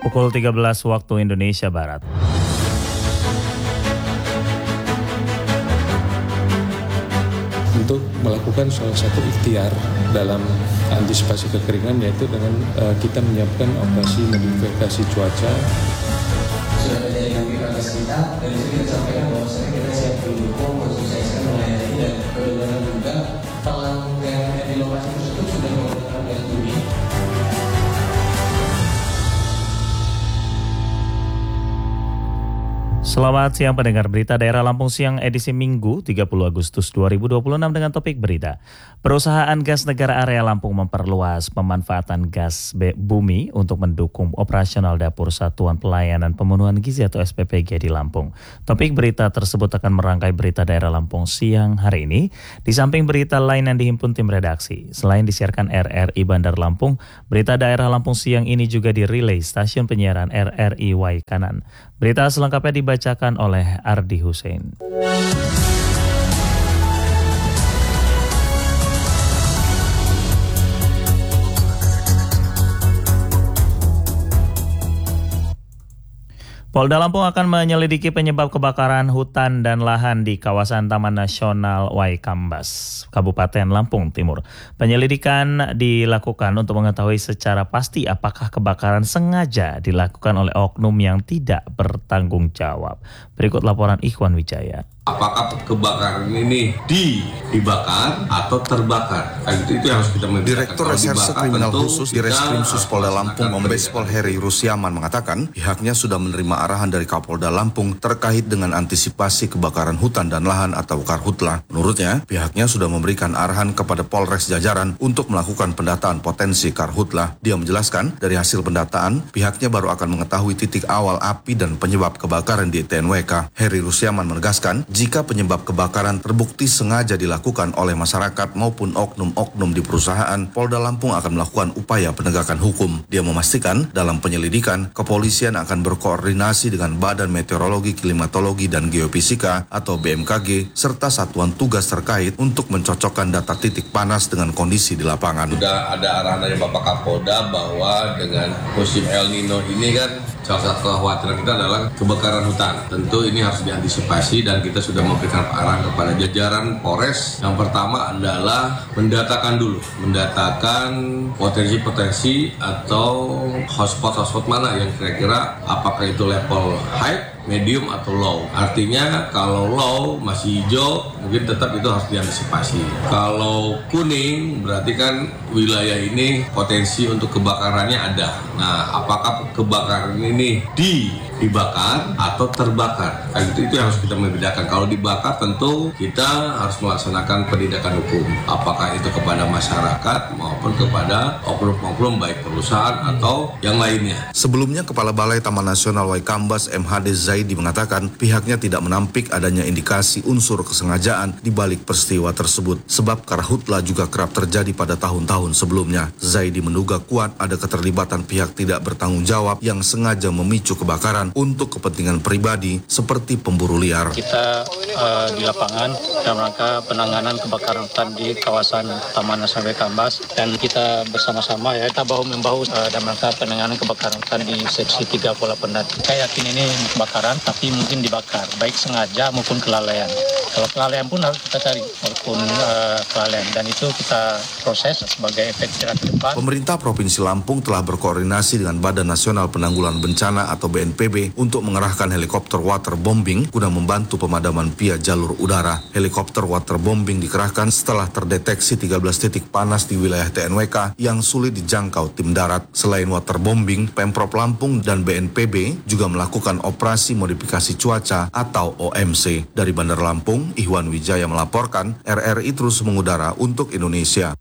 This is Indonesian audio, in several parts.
Pukul 13 waktu Indonesia Barat. Untuk melakukan salah satu ikhtiar dalam antisipasi kekeringan, yaitu dengan kita menyiapkan operasi modifikasi cuaca. Sudah terjadi aktivitas kita, dan itu kita sampaikan bahwa kita siap mendukung, konsisten melayani, dan bagaimana juga pelan yang ada di lokasi tersebut sudah menggunakan gas bumi. Selamat siang pendengar berita daerah Lampung Siang edisi Minggu 30 Agustus 2026 dengan topik berita. Perusahaan gas negara area Lampung memperluas pemanfaatan gas bumi untuk mendukung operasional dapur Satuan Pelayanan Pemenuhan Gizi atau SPPG di Lampung. Topik berita tersebut akan merangkai berita daerah Lampung Siang hari ini, di samping berita lain yang dihimpun tim redaksi. Selain disiarkan RRI Bandar Lampung, berita daerah Lampung Siang ini juga dirilai stasiun penyiaran RRI Waikanan. Berita selengkapnya dibacakan oleh Ardi Hussein. Polda Lampung akan menyelidiki penyebab kebakaran hutan dan lahan di kawasan Taman Nasional Waikambas, Kabupaten Lampung Timur. Penyelidikan dilakukan untuk mengetahui secara pasti apakah kebakaran sengaja dilakukan oleh oknum yang tidak bertanggung jawab. Berikut laporan Ikhwan Wijaya. Apakah kebakaran ini dibakar atau terbakar? Itu yang harus kita membedakan. Direktur Reserse Kriminal Khusus di Reskrimsus Polda Lampung, Kombes Pol Heri Rusyaman mengatakan pihaknya sudah menerima arahan dari Kapolda Lampung terkait dengan antisipasi kebakaran hutan dan lahan atau Karhutla. Menurutnya, pihaknya sudah memberikan arahan kepada Polres jajaran untuk melakukan pendataan potensi Karhutla. Dia menjelaskan, dari hasil pendataan, pihaknya baru akan mengetahui titik awal api dan penyebab kebakaran di TNWK. Heri Rusyaman menegaskan, jika penyebab kebakaran terbukti sengaja dilakukan oleh masyarakat maupun oknum-oknum di perusahaan, Polda Lampung akan melakukan upaya penegakan hukum. Dia memastikan dalam penyelidikan, kepolisian akan berkoordinasi dengan Badan Meteorologi, Klimatologi, dan Geofisika atau BMKG, serta satuan tugas terkait untuk mencocokkan data titik panas dengan kondisi di lapangan. Sudah ada arahan dari Bapak Kapolda bahwa dengan musim El Nino ini kan salah satu kekhawatiran kita adalah kebakaran hutan. Tentu ini harus diantisipasi dan kita sudah memberikan arahan kepada jajaran Polres. Yang pertama adalah mendatakan potensi-potensi atau hotspot mana yang kira-kira apakah itu level high, medium atau low. Artinya kalau low masih hijau mungkin tetap itu harus diantisipasi. Kalau kuning berarti kan wilayah ini potensi untuk kebakarannya ada. Nah, apakah kebakaran ini dibakar atau terbakar? Itu yang harus kita membedakan. Kalau dibakar tentu kita harus melaksanakan penindakan hukum. Apakah itu kepada masyarakat maupun kepada oknum-oknum baik perusahaan atau yang lainnya. Sebelumnya, Kepala Balai Taman Nasional Waikambas MHD Zaidi mengatakan pihaknya tidak menampik adanya indikasi unsur kesengajaan di balik peristiwa tersebut. Sebab Karhutla juga kerap terjadi pada tahun-tahun sebelumnya. Zaidi menduga kuat ada keterlibatan pihak tidak bertanggung jawab yang sengaja memicu kebakaran untuk kepentingan pribadi seperti pemburu liar. Kita di lapangan dalam rangka penanganan kebakaran hutan di kawasan Taman Nasional Waikambas, dan kita bersama-sama kita bahu-membahu dalam rangka penanganan kebakaran hutan di seksi 3 Pulau Pendat. Saya yakin ini kebakaran, tapi mungkin dibakar, baik sengaja maupun kelalaian. Kalau kelalaian pun harus kita cari, walaupun kelalaian, dan itu kita proses sebagai efek jerak ke depan. Pemerintah Provinsi Lampung telah berkoordinasi dengan Badan Nasional Penanggulangan Bencana atau BNPB untuk mengerahkan helikopter waterbombing guna membantu pemadaman via jalur udara. Helikopter waterbombing dikerahkan setelah terdeteksi 13 titik panas di wilayah TNWK yang sulit dijangkau tim darat. Selain waterbombing, Pemprov Lampung dan BNPB juga melakukan operasi modifikasi cuaca atau OMC. Dari Bandar Lampung, Ikhwan Wijaya melaporkan, RRI terus mengudara untuk Indonesia.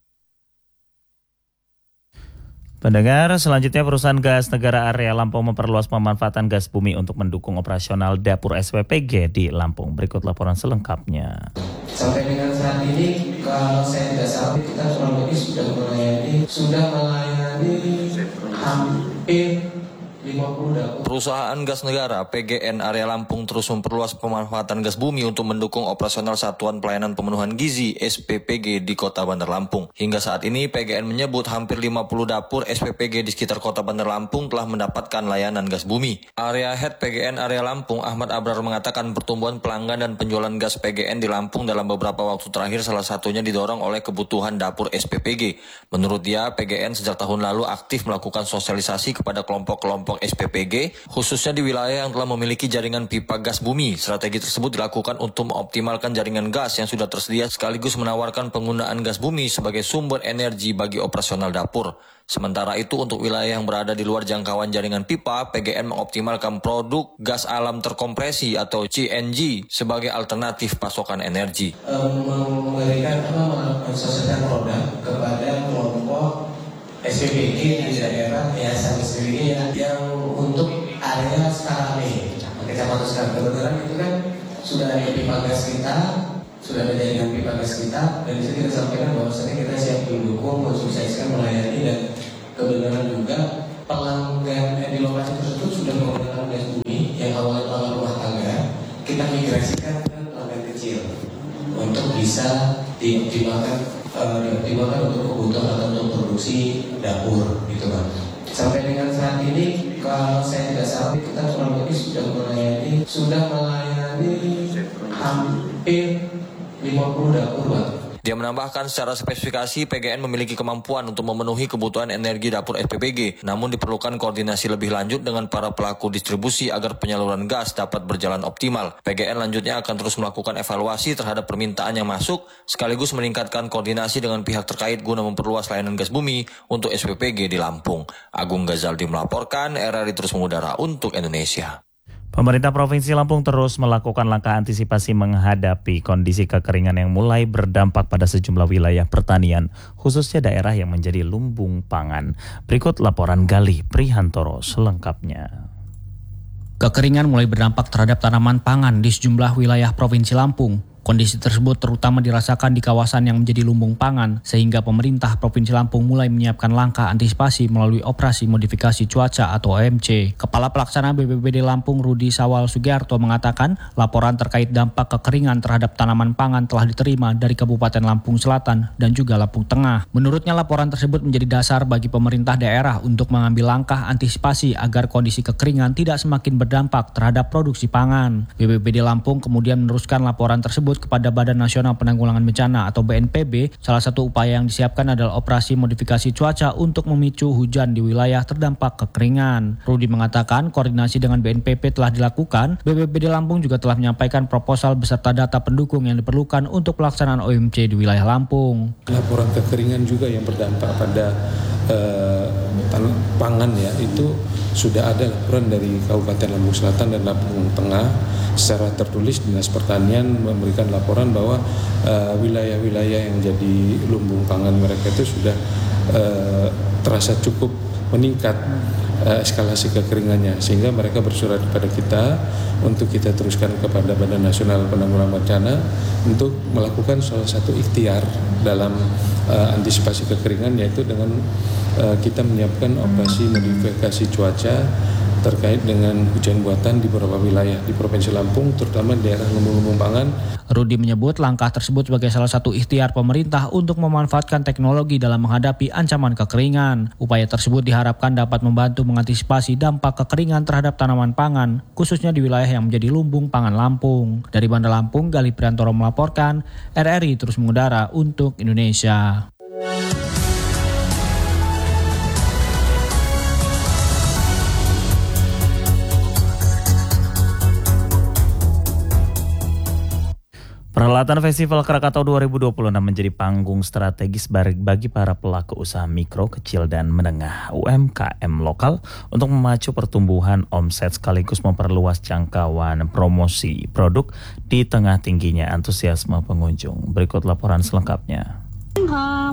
Pendengar, selanjutnya perusahaan gas negara area Lampung memperluas pemanfaatan gas bumi untuk mendukung operasional dapur SPPG di Lampung. Berikut laporan selengkapnya. Sampai dengan saat ini, kalau saya tidak salah, kita kurang lebih sudah melayani hampir 5.000 50 dapur. Perusahaan gas negara PGN Area Lampung terus memperluas pemanfaatan gas bumi untuk mendukung operasional Satuan Pelayanan Pemenuhan Gizi SPPG di Kota Bandar Lampung. Hingga saat ini PGN menyebut hampir 50 dapur SPPG di sekitar Kota Bandar Lampung telah mendapatkan layanan gas bumi. Area Head PGN Area Lampung Ahmad Abrar mengatakan pertumbuhan pelanggan dan penjualan gas PGN di Lampung dalam beberapa waktu terakhir salah satunya didorong oleh kebutuhan dapur SPPG. Menurut dia, PGN sejak tahun lalu aktif melakukan sosialisasi kepada kelompok-kelompok SPPG, khususnya di wilayah yang telah memiliki jaringan pipa gas bumi. Strategi tersebut dilakukan untuk mengoptimalkan jaringan gas yang sudah tersedia sekaligus menawarkan penggunaan gas bumi sebagai sumber energi bagi operasional dapur. Sementara itu untuk wilayah yang berada di luar jangkauan jaringan pipa, PGN mengoptimalkan produk gas alam terkompresi atau CNG sebagai alternatif pasokan energi. Memberikan sosialisasi produk kepada kelompok SPPG di daerah yayasan SPPG yang untuk area skala B, kecamatan skala. Kebetulan itu kan sudah ada pipa gas kita, sudah ada jaringan pipa gas kita, dan disitu kita sampaikan bahwasanya kita siap mendukung, mensukseskan, melayani, dan kebenaran juga pelanggan di lokasi tersebut sudah menggunakan gas bumi yang awalnya pelanggan rumah tangga, kita migrasikan ke pelanggan kecil untuk bisa dioptimalkan untuk kebutuhan atau untuk produksi dapur gitu kan. Sampai dengan saat ini kalau saya tidak salah kita kurang lebih sudah melayani hampir 50 dapur, Pak. Dia menambahkan secara spesifikasi PGN memiliki kemampuan untuk memenuhi kebutuhan energi dapur SPPG, namun diperlukan koordinasi lebih lanjut dengan para pelaku distribusi agar penyaluran gas dapat berjalan optimal. PGN lanjutnya akan terus melakukan evaluasi terhadap permintaan yang masuk, sekaligus meningkatkan koordinasi dengan pihak terkait guna memperluas layanan gas bumi untuk SPPG di Lampung. Agung Ghazaldi melaporkan, RRI terus mengudara untuk Indonesia. Pemerintah Provinsi Lampung terus melakukan langkah antisipasi menghadapi kondisi kekeringan yang mulai berdampak pada sejumlah wilayah pertanian, khususnya daerah yang menjadi lumbung pangan. Berikut laporan Galih Prihantoro selengkapnya. Kekeringan mulai berdampak terhadap tanaman pangan di sejumlah wilayah Provinsi Lampung. Kondisi tersebut terutama dirasakan di kawasan yang menjadi lumbung pangan, sehingga pemerintah Provinsi Lampung mulai menyiapkan langkah antisipasi melalui operasi modifikasi cuaca atau OMC. Kepala Pelaksana BPBD Lampung Rudi Sawal Sugiarto mengatakan laporan terkait dampak kekeringan terhadap tanaman pangan telah diterima dari Kabupaten Lampung Selatan dan juga Lampung Tengah. Menurutnya laporan tersebut menjadi dasar bagi pemerintah daerah untuk mengambil langkah antisipasi agar kondisi kekeringan tidak semakin berdampak terhadap produksi pangan. BPBD Lampung kemudian meneruskan laporan tersebut kepada Badan Nasional Penanggulangan Bencana atau BNPB. Salah satu upaya yang disiapkan adalah operasi modifikasi cuaca untuk memicu hujan di wilayah terdampak kekeringan. Rudi mengatakan koordinasi dengan BNPB telah dilakukan. BPBD Lampung juga telah menyampaikan proposal beserta data pendukung yang diperlukan untuk pelaksanaan OMC di wilayah Lampung. Laporan kekeringan juga yang berdampak pada pangan ya, itu sudah ada laporan dari Kabupaten Lampung Selatan dan Lampung Tengah. Secara tertulis Dinas Pertanian memberikan laporan bahwa wilayah-wilayah yang jadi lumbung pangan mereka itu sudah terasa cukup meningkat eskalasi kekeringannya, sehingga mereka bersurat kepada kita untuk kita teruskan kepada Badan Nasional Penanggulangan Bencana untuk melakukan salah satu ikhtiar dalam antisipasi kekeringan, yaitu dengan kita menyiapkan operasi modifikasi cuaca terkait dengan hujan buatan di beberapa wilayah di Provinsi Lampung, terutama daerah lumbung-lumbung pangan. Rudi menyebut langkah tersebut sebagai salah satu ikhtiar pemerintah untuk memanfaatkan teknologi dalam menghadapi ancaman kekeringan. Upaya tersebut diharapkan dapat membantu mengantisipasi dampak kekeringan terhadap tanaman pangan, khususnya di wilayah yang menjadi lumbung pangan Lampung. Dari Bandar Lampung, Galih Prihantoro melaporkan, RRI terus mengudara untuk Indonesia. Perhelatan Festival Krakatau 2026 menjadi panggung strategis bagi para pelaku usaha mikro, kecil, dan menengah UMKM lokal untuk memacu pertumbuhan omset sekaligus memperluas jangkauan promosi produk di tengah tingginya antusiasme pengunjung. Berikut laporan selengkapnya.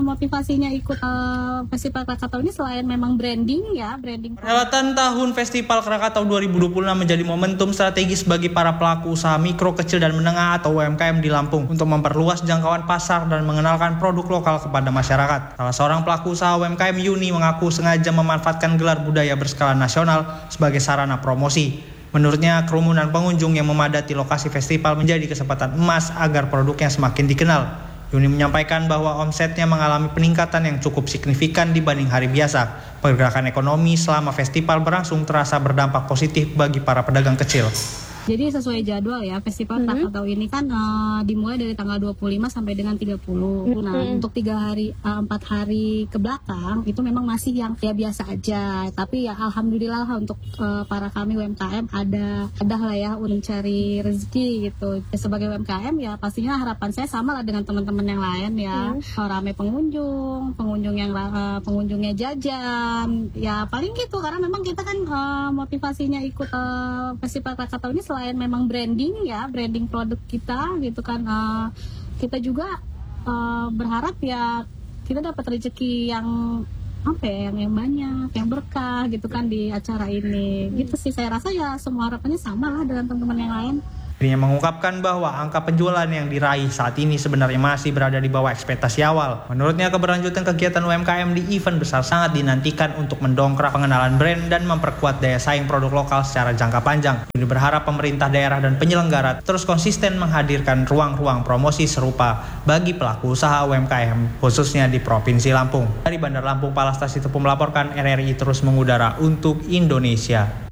motivasinya ikut Festival Krakatau ini selain memang branding. Perhelatan Tahun Festival Krakatau 2026 menjadi momentum strategis bagi para pelaku usaha mikro, kecil, dan menengah atau UMKM di Lampung untuk memperluas jangkauan pasar dan mengenalkan produk lokal kepada masyarakat. Salah seorang pelaku usaha UMKM, Yuni, mengaku sengaja memanfaatkan gelar budaya berskala nasional sebagai sarana promosi. Menurutnya, kerumunan pengunjung yang memadati lokasi festival menjadi kesempatan emas agar produknya semakin dikenal. Yuni menyampaikan bahwa omsetnya mengalami peningkatan yang cukup signifikan dibanding hari biasa. Pergerakan ekonomi selama festival berlangsung terasa berdampak positif bagi para pedagang kecil. Jadi sesuai jadwal ya, Festival Krakatau ini kan dimulai dari tanggal 25 sampai dengan 30. Nah, untuk 4 hari ke belakang itu memang masih yang ya biasa aja. Tapi ya alhamdulillah lah untuk para kami UMKM ada lah ya untuk cari rezeki gitu. Ya, sebagai UMKM ya pastinya harapan saya sama lah dengan teman-teman yang lain ya. Ramai pengunjungnya jajan. Ya paling gitu, karena memang kita kan motivasinya ikut Festival Krakatau ini selain memang branding produk kita gitu kan, kita juga berharap ya kita dapat rezeki yang yang banyak, yang berkah gitu kan di acara ini. Gitu sih, saya rasa ya semua harapannya sama lah dengan teman-teman yang lain. Dirinya mengungkapkan bahwa angka penjualan yang diraih saat ini sebenarnya masih berada di bawah ekspektasi awal. Menurutnya, keberlanjutan kegiatan UMKM di event besar sangat dinantikan untuk mendongkrak pengenalan brand dan memperkuat daya saing produk lokal secara jangka panjang. Ini berharap pemerintah daerah dan penyelenggara terus konsisten menghadirkan ruang-ruang promosi serupa bagi pelaku usaha UMKM, khususnya di Provinsi Lampung. Dari Bandar Lampung, Palastasi Tepu melaporkan, RRI terus mengudara untuk Indonesia.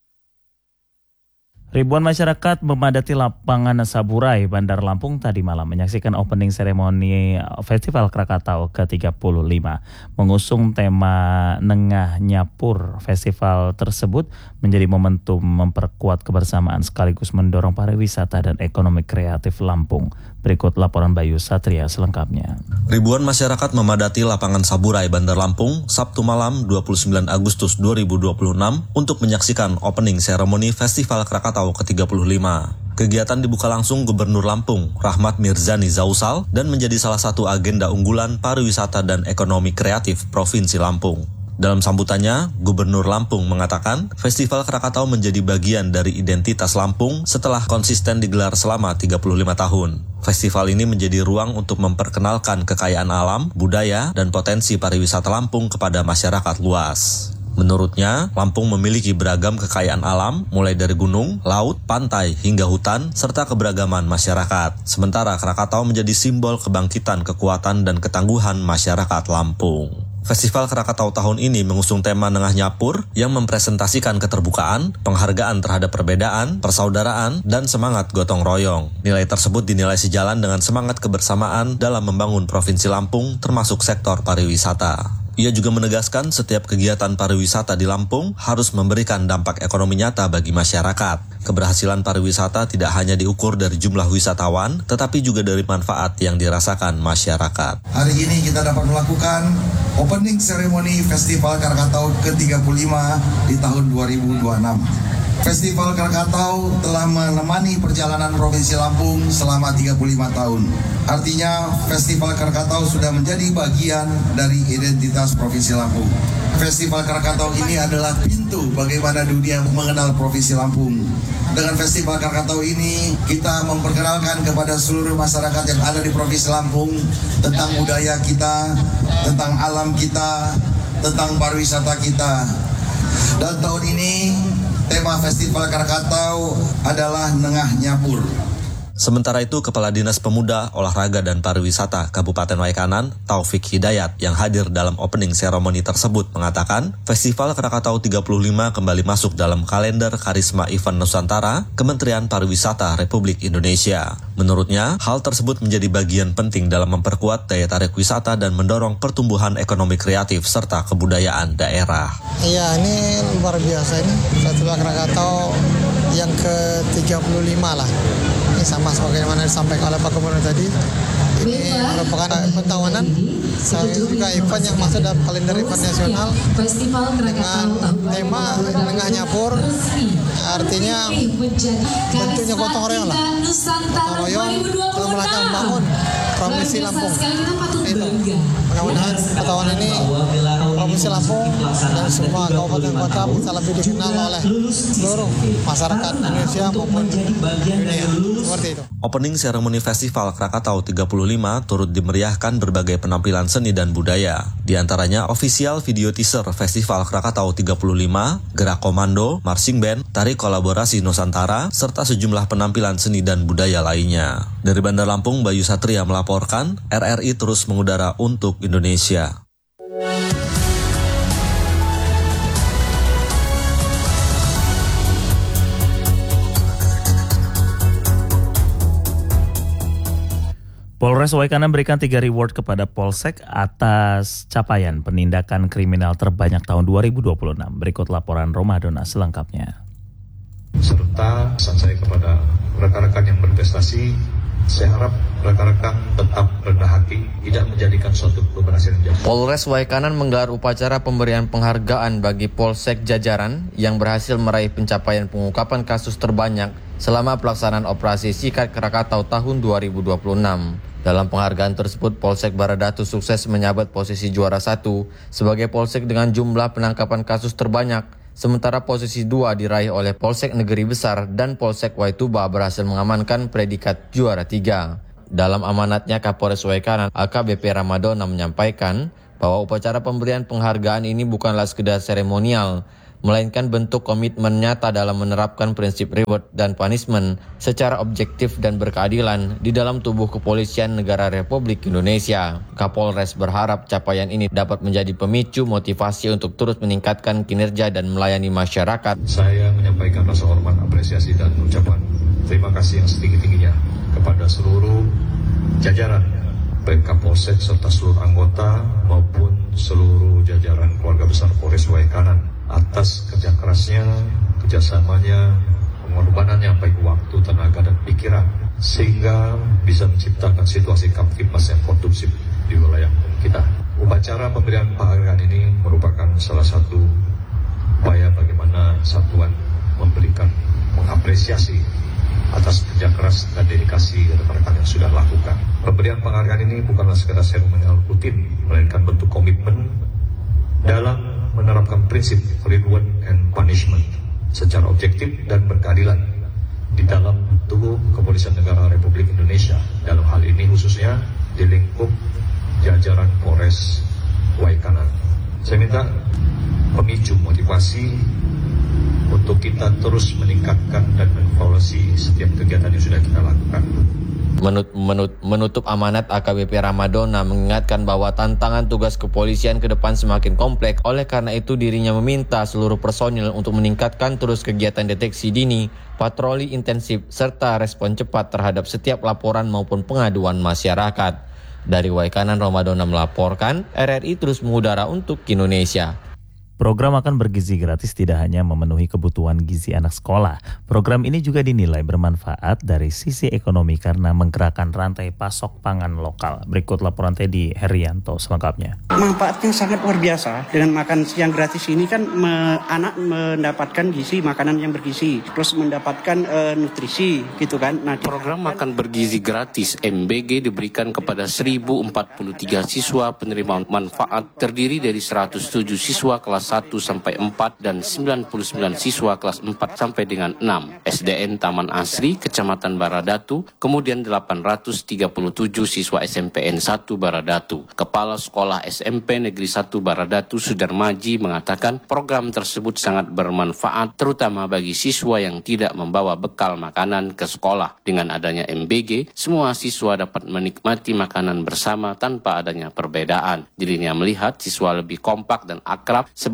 Ribuan masyarakat memadati lapangan Saburai, Bandar Lampung tadi malam menyaksikan opening seremoni Festival Krakatau ke-35. Mengusung tema Nengah Nyapur, festival tersebut menjadi momentum memperkuat kebersamaan sekaligus mendorong pariwisata dan ekonomi kreatif Lampung. Berikut laporan Bayu Satria selengkapnya. Ribuan masyarakat memadati lapangan Saburai, Bandar Lampung, Sabtu malam 29 Agustus 2026 untuk menyaksikan opening seremoni Festival Krakatau ke-35. Kegiatan dibuka langsung Gubernur Lampung, Rahmat Mirzani Zausal, dan menjadi salah satu agenda unggulan pariwisata dan ekonomi kreatif Provinsi Lampung. Dalam sambutannya, Gubernur Lampung mengatakan Festival Krakatau menjadi bagian dari identitas Lampung setelah konsisten digelar selama 35 tahun. Festival ini menjadi ruang untuk memperkenalkan kekayaan alam, budaya, dan potensi pariwisata Lampung kepada masyarakat luas. Menurutnya, Lampung memiliki beragam kekayaan alam, mulai dari gunung, laut, pantai, hingga hutan, serta keberagaman masyarakat. Sementara Krakatau menjadi simbol kebangkitan, kekuatan, dan ketangguhan masyarakat Lampung. Festival Krakatau tahun ini mengusung tema Nengah Nyapur yang mempresentasikan keterbukaan, penghargaan terhadap perbedaan, persaudaraan, dan semangat gotong royong. Nilai tersebut dinilai sejalan dengan semangat kebersamaan dalam membangun Provinsi Lampung termasuk sektor pariwisata. Ia juga menegaskan setiap kegiatan pariwisata di Lampung harus memberikan dampak ekonomi nyata bagi masyarakat. Keberhasilan pariwisata tidak hanya diukur dari jumlah wisatawan, tetapi juga dari manfaat yang dirasakan masyarakat. Hari ini kita dapat melakukan opening ceremony Festival Krakatau ke-35 di tahun 2026. Festival Krakatau telah menemani perjalanan Provinsi Lampung selama 35 tahun. Artinya, Festival Krakatau sudah menjadi bagian dari identitas Provinsi Lampung. Festival Krakatau ini adalah pintu bagaimana dunia mengenal Provinsi Lampung. Dengan Festival Krakatau ini, kita memperkenalkan kepada seluruh masyarakat yang ada di Provinsi Lampung tentang budaya kita, tentang alam kita, tentang pariwisata kita. Dan tahun ini, tema Festival Krakatau adalah Nengah Nyapur. Sementara itu, Kepala Dinas Pemuda, Olahraga dan Pariwisata Kabupaten Waikanan, Taufik Hidayat, yang hadir dalam opening seremoni tersebut mengatakan, Festival Krakatau 35 kembali masuk dalam kalender Karisma Event Nusantara Kementerian Pariwisata Republik Indonesia. Menurutnya, hal tersebut menjadi bagian penting dalam memperkuat daya tarik wisata dan mendorong pertumbuhan ekonomi kreatif serta kebudayaan daerah. Iya, ini luar biasa ini. Festival Krakatau yang ke-35 lah. Ini sama sebagaimana disampaikan oleh Pak Gubernur tadi, Ini merupakan pentahunan dan juga event yang masuk dalam kalender event nasional dengan tema Lengah Nyapur. Artinya bentuknya gotong royong lah. Gotong royong dalam rangka membangun Provinsi Lampung. Itu. Mudah-mudahan tahun ini Provinsi Lampung dan semua kabupaten kota bisa lebih dikenal oleh seluruh masyarakat Indonesia maupun dunia. Seperti itu. Opening seremoni Festival Krakatau 35 turut dimeriahkan berbagai penampilan seni dan budaya. Di antaranya official video teaser Festival Krakatau 35, gerak komando, marching band, tari kolaborasi Nusantara, serta sejumlah penampilan seni dan budaya lainnya. Dari Bandar Lampung, Bayu Satria melaporkan, RRI terus mengudara untuk Indonesia. Polres Waikanan memberikan 3 reward kepada Polsek atas capaian penindakan kriminal terbanyak tahun 2026. Berikut laporan Romadona selengkapnya. Serta pesan saya kepada rekan-rekan yang berprestasi, saya harap rekan-rekan tetap rendah hati, tidak menjadikan suatu keberhasilan. Polres Waikanan menggelar upacara pemberian penghargaan bagi Polsek jajaran yang berhasil meraih pencapaian pengungkapan kasus terbanyak selama pelaksanaan operasi Sikat Krakatau tahun 2026. Dalam penghargaan tersebut, Polsek Baradatu sukses menyabat posisi juara 1 sebagai Polsek dengan jumlah penangkapan kasus terbanyak, sementara posisi 2 diraih oleh Polsek Negeri Besar dan Polsek Waituba berhasil mengamankan predikat juara 3. Dalam amanatnya, Kapolres Waikanan AKBP Ramadona menyampaikan bahwa upacara pemberian penghargaan ini bukanlah sekedar seremonial, melainkan bentuk komitmen nyata dalam menerapkan prinsip reward dan punishment secara objektif dan berkeadilan di dalam tubuh kepolisian negara Republik Indonesia. Kapolres berharap capaian ini dapat menjadi pemicu motivasi untuk terus meningkatkan kinerja dan melayani masyarakat. Saya menyampaikan rasa hormat, apresiasi dan ucapan terima kasih yang setinggi-tingginya kepada seluruh jajaran, baik Kapolsek serta seluruh anggota maupun seluruh jajaran keluarga besar Polres Waikanan atas kerja kerasnya, kerjasamanya, pengorbanannya baik waktu, tenaga, dan pikiran sehingga bisa menciptakan situasi kamtipmas yang kondusif di wilayah kita. Upacara pemberian penghargaan ini merupakan salah satu upaya bagaimana satuan memberikan mengapresiasi atas kerja keras dan dedikasi rekan-rekan yang sudah lakukan. Pemberian penghargaan ini bukanlah sekedar seremonial rutin, melainkan bentuk komitmen dalam menerapkan prinsip reward and punishment secara objektif dan berkeadilan di dalam tubuh kepolisian negara Republik Indonesia. Dalam hal ini khususnya di lingkup jajaran Polres Waikanan. Saya minta pemicu motivasi untuk kita terus meningkatkan dan mengevaluasi setiap kegiatan yang sudah kita lakukan. Menutup amanat, AKBP Ramadona mengingatkan bahwa tantangan tugas kepolisian ke depan semakin kompleks. Oleh karena itu, dirinya meminta seluruh personil untuk meningkatkan terus kegiatan deteksi dini, patroli intensif, serta respon cepat terhadap setiap laporan maupun pengaduan masyarakat. Dari Waikanan, Ramadona melaporkan, RRI terus mengudara untuk Indonesia. Program Makan Bergizi Gratis tidak hanya memenuhi kebutuhan gizi anak sekolah. Program ini juga dinilai bermanfaat dari sisi ekonomi karena menggerakkan rantai pasok pangan lokal. Berikut laporan Teddy Herianto selengkapnya. Manfaatnya sangat luar biasa. Dengan makan siang gratis ini kan anak mendapatkan gizi, makanan yang bergizi, terus mendapatkan nutrisi gitu kan. Nah, program Makan Bergizi Gratis MBG diberikan kepada 1043 siswa penerima manfaat terdiri dari 107 siswa kelas 1 sampai 4 dan 99 siswa kelas 4 sampai dengan 6 SDN Taman Asri, Kecamatan Baradatu, kemudian 837 siswa SMPN 1 Baradatu. Kepala Sekolah SMP Negeri 1 Baradatu Sudarmaji mengatakan program tersebut sangat bermanfaat terutama bagi siswa yang tidak membawa bekal makanan ke sekolah. Dengan adanya MBG, semua siswa dapat menikmati makanan bersama tanpa adanya perbedaan. Dirinya melihat siswa lebih kompak dan akrab sebab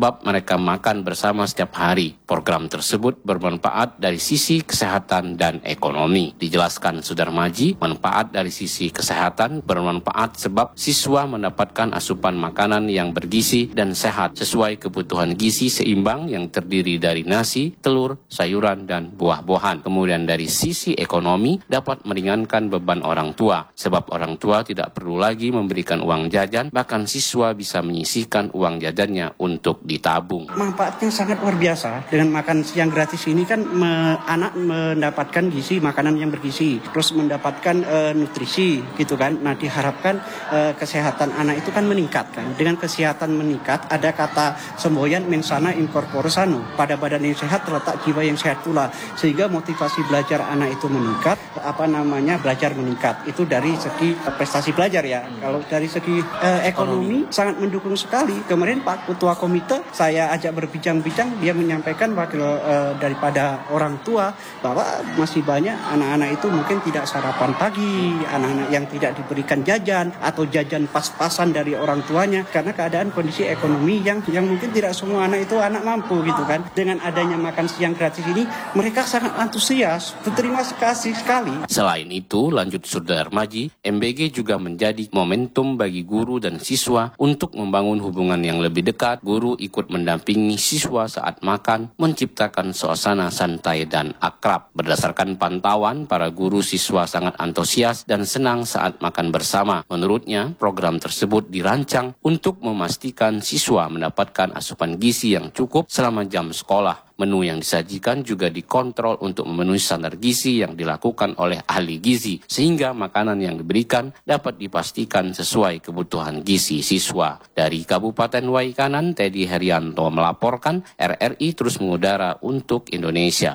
sebab mereka makan bersama setiap hari. Program tersebut bermanfaat dari sisi kesehatan dan ekonomi. Dijelaskan Sudarmaji, manfaat dari sisi kesehatan bermanfaat sebab siswa mendapatkan asupan makanan yang bergizi dan sehat sesuai kebutuhan gizi seimbang yang terdiri dari nasi, telur, sayuran, dan buah-buahan. Kemudian dari sisi ekonomi dapat meringankan beban orang tua sebab orang tua tidak perlu lagi memberikan uang jajan, bahkan siswa bisa menyisihkan uang jajannya untuk ditabung. Manfaatnya sangat luar biasa. Dengan makan siang gratis ini kan anak mendapatkan gizi, makanan yang bergizi, terus mendapatkan nutrisi gitu kan. Nah, diharapkan kesehatan anak itu kan meningkat kan. Dengan kesehatan meningkat, ada kata semboyan mensana in corpore sano. Pada badan yang sehat terletak jiwa yang sehat pula. Sehingga motivasi belajar anak itu meningkat, belajar meningkat. Itu dari segi prestasi belajar ya. Kalau dari segi ekonomi sangat mendukung sekali. Kemarin Pak Ketua Komite saya ajak berbincang-bincang, dia menyampaikan wakil daripada orang tua bahwa masih banyak anak-anak itu mungkin tidak sarapan pagi, anak-anak yang tidak diberikan jajan atau jajan pas-pasan dari orang tuanya karena keadaan kondisi ekonomi yang mungkin tidak semua anak itu anak mampu gitu kan. Dengan adanya makan siang gratis ini mereka sangat antusias, berterima kasih sekali. Selain itu, lanjut Sudarmaji, MBG juga menjadi momentum bagi guru dan siswa untuk membangun hubungan yang lebih dekat. Guru ikut mendampingi siswa saat makan, menciptakan suasana santai dan akrab. Berdasarkan pantauan, para guru siswa sangat antusias dan senang saat makan bersama. Menurutnya, program tersebut dirancang untuk memastikan siswa mendapatkan asupan gizi yang cukup selama jam sekolah. Menu yang disajikan juga dikontrol untuk memenuhi standar gizi yang dilakukan oleh ahli gizi, sehingga makanan yang diberikan dapat dipastikan sesuai kebutuhan gizi siswa. Dari Kabupaten Waikanan, Teddy Herianto melaporkan, RRI terus mengudara untuk Indonesia.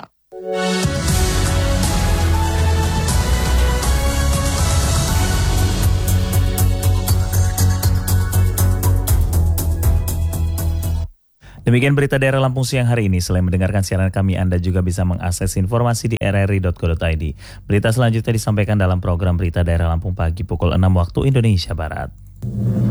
Demikian berita daerah Lampung siang hari ini. Selain mendengarkan siaran kami, Anda juga bisa mengakses informasi di rri.co.id. Berita selanjutnya disampaikan dalam program Berita Daerah Lampung pagi pukul 6 waktu Indonesia Barat.